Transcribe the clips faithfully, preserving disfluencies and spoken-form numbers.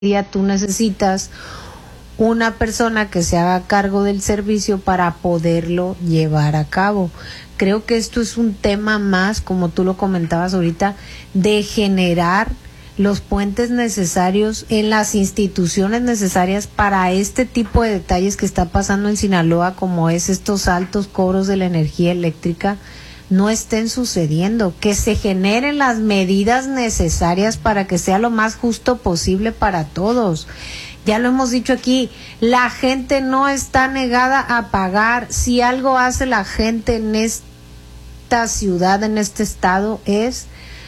día tú necesitas una persona que se haga cargo del servicio para poderlo llevar a cabo. Creo que esto es un tema más, como tú lo comentabas ahorita, de generar los puentes necesarios en las instituciones necesarias para este tipo de detalles que está pasando en Sinaloa, como es estos altos cobros de la energía eléctrica, no estén sucediendo, que se generen las medidas necesarias para que sea lo más justo posible para todos. Ya lo hemos dicho aquí, la gente no está negada a pagar. Si algo hace la gente en esta ciudad, en este estado, es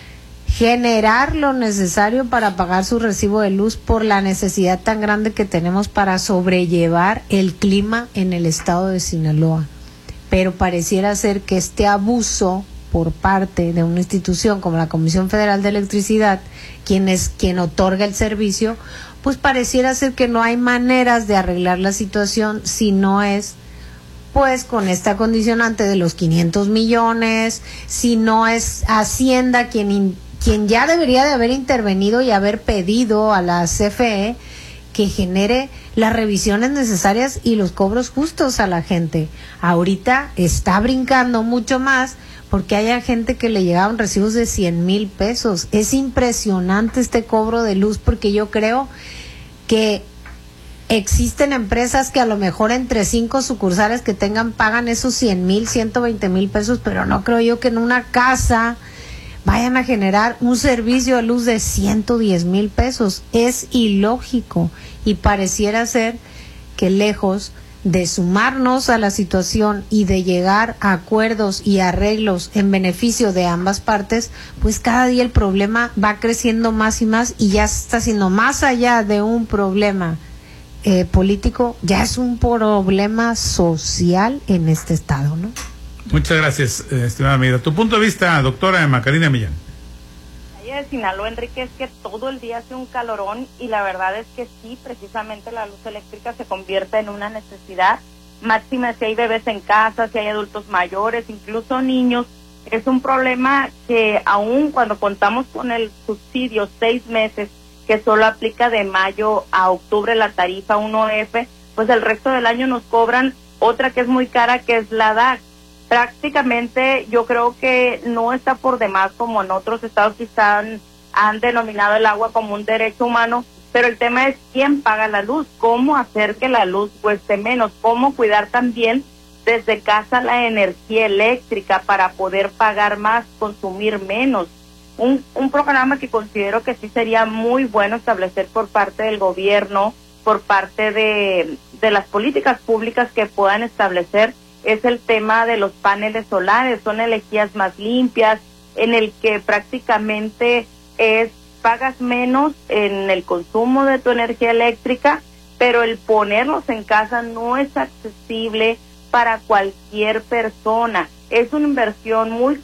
generar lo necesario para pagar su recibo de luz por la necesidad tan grande que tenemos para sobrellevar el clima en el estado de Sinaloa. Pero pareciera ser que este abuso por parte de una institución como la Comisión Federal de Electricidad, quien es quien otorga el servicio, pues pareciera ser que no hay maneras de arreglar la situación si no es pues con esta condicionante de los quinientos millones, si no es Hacienda quien in, quien ya debería de haber intervenido y haber pedido a la C F E que genere las revisiones necesarias y los cobros justos a la gente. Ahorita está brincando mucho más porque hay gente que le llegaban recibos de cien mil pesos. Es impresionante este cobro de luz, porque yo creo que existen empresas que a lo mejor entre cinco sucursales que tengan pagan esos cien mil, ciento veinte mil pesos, pero no creo yo que en una casa vayan a generar un servicio de luz de ciento diez mil pesos. Es ilógico y pareciera ser que lejos de sumarnos a la situación y de llegar a acuerdos y arreglos en beneficio de ambas partes, pues cada día el problema va creciendo más y más y ya se está haciendo más allá de un problema eh, político, ya es un problema social en este estado, ¿no? Muchas gracias, estimada amiga. Tu punto de vista, doctora Macarena Millán. De Sinaloa, Enrique, es que todo el día hace un calorón y la verdad es que sí, precisamente la luz eléctrica se convierte en una necesidad máxima si hay bebés en casa, si hay adultos mayores, incluso niños. Es un problema que aún cuando contamos con el subsidio seis meses, que solo aplica de mayo a octubre la tarifa uno F, pues el resto del año nos cobran otra que es muy cara, que es la D A C. Prácticamente yo creo que no está por demás, como en otros estados que están, han denominado el agua como un derecho humano, pero el tema es quién paga la luz, cómo hacer que la luz cueste menos, cómo cuidar también desde casa la energía eléctrica para poder pagar más, consumir menos. Un, un programa que considero que sí sería muy bueno establecer por parte del gobierno, por parte de, de las políticas públicas que puedan establecer, es el tema de los paneles solares. Son energías más limpias, en el que prácticamente es pagas menos en el consumo de tu energía eléctrica, pero el ponerlos en casa no es accesible para cualquier persona. Es una inversión muy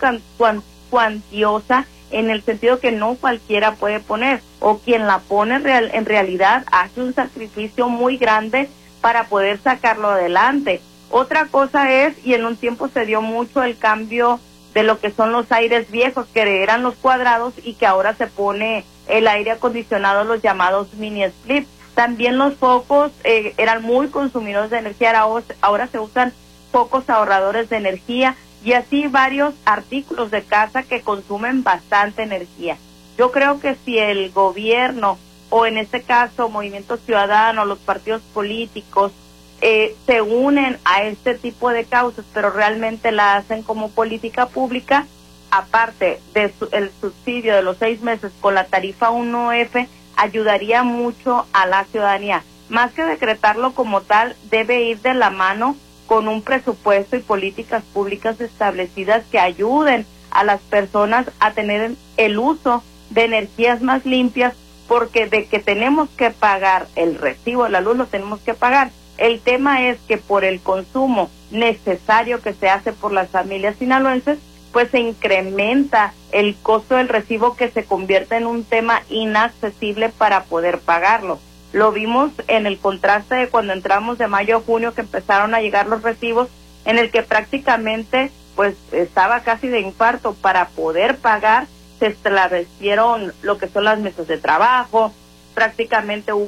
cuantiosa, en el sentido que no cualquiera puede poner, o quien la pone real, en realidad hace un sacrificio muy grande para poder sacarlo adelante. Otra cosa es, y en un tiempo se dio mucho el cambio de lo que son los aires viejos, que eran los cuadrados, y que ahora se pone el aire acondicionado, los llamados mini split. También los focos eh, eran muy consumidores de energía, ahora, ahora se usan focos ahorradores de energía, y así varios artículos de casa que consumen bastante energía. Yo creo que si el gobierno, o en este caso Movimiento Ciudadano, los partidos políticos, Eh, se unen a este tipo de causas, pero realmente la hacen como política pública, aparte del de el subsidio de los seis meses con la tarifa uno F, ayudaría mucho a la ciudadanía. Más que decretarlo como tal, debe ir de la mano con un presupuesto y políticas públicas establecidas que ayuden a las personas a tener el uso de energías más limpias, porque de que tenemos que pagar el recibo de la luz, lo tenemos que pagar. El tema es que por el consumo necesario que se hace por las familias sinaloenses, pues se incrementa el costo del recibo, que se convierte en un tema inaccesible para poder pagarlo. Lo vimos en el contraste de cuando entramos de mayo a junio, que empezaron a llegar los recibos, en el que prácticamente pues estaba casi de infarto para poder pagar. Se establecieron lo que son las mesas de trabajo, prácticamente